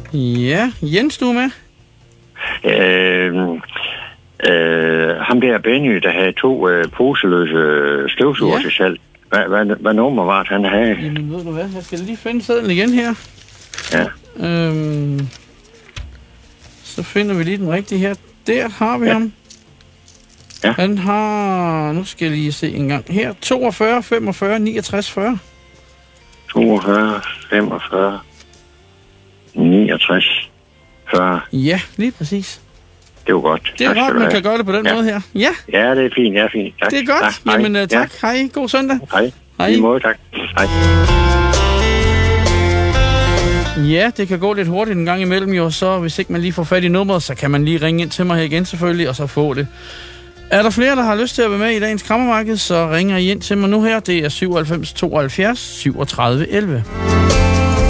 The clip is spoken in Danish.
Ja, Jens, du er med? Ham der Benny, der havde 2 poseløse støvsuger til salg. Hvad nummer var det, han havde? Jamen, ved du hvad? Jeg skal lige finde sedlen igen her. Ja. Så finder vi lige den rigtige her. Der har vi ham. Ja. Han har... Nu skal jeg lige se en gang. Her. 42, 45, 69, 40. 42, 45, 69, 40. Ja, lige præcis. Det var godt. Det er godt, man kan gøre det på den måde her. Ja. Ja, det er fint. Ja, fint. Tak. Det er godt. Ja, jamen, tak. Ja. Hej. God søndag. Hej. Hej. I måde, tak. Hej. Ja, det kan gå lidt hurtigt en gang imellem jo, så hvis ikke man lige får fat i nummeret, så kan man lige ringe ind til mig her igen selvfølgelig, og så få det. Er der flere, der har lyst til at være med i dagens Krammermarked, så ringer I ind til mig nu her. Det er 97 72 37 11.